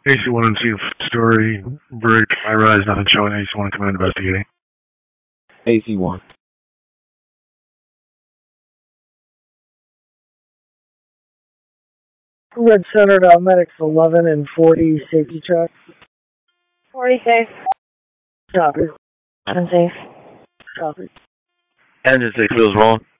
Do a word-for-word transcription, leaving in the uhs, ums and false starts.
A C one and two story brick high rise, nothing showing. A C one come in investigating. A C one. Red Center to Medics eleven and forty safety check. forty safe. Copy. Unsafe. Copy. Engine six feels wrong.